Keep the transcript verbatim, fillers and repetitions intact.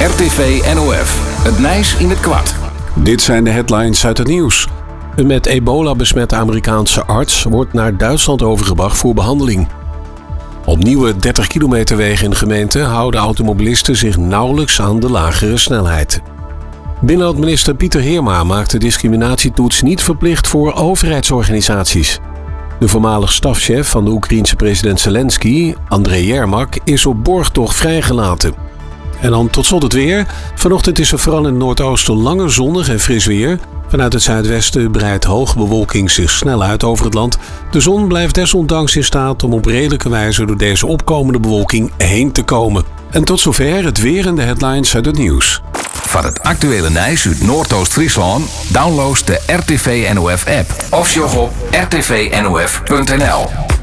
R T V N O F. Het Nijs in het kwart. Dit zijn de headlines uit het nieuws. Een met ebola besmette Amerikaanse arts wordt naar Duitsland overgebracht voor behandeling. Op nieuwe dertig kilometer wegen in de gemeente houden automobilisten zich nauwelijks aan de lagere snelheid. Binnenlandminister Pieter Heerma maakt de discriminatietoets niet verplicht voor overheidsorganisaties. De voormalig stafchef van de Oekraïense president Zelensky, Andrei Yermak, is op borgtocht vrijgelaten. En dan tot slot het weer. Vanochtend is er vooral in het noordoosten langer zonnig en fris weer. Vanuit het zuidwesten breidt hoge bewolking zich snel uit over het land. De zon blijft desondanks in staat om op redelijke wijze door deze opkomende bewolking heen te komen. En tot zover het weer en de headlines uit het nieuws. Van het actuele Nijs uit Noordoost-Friesland download de R T V N O F app of sjog op r t v n o f punt n l.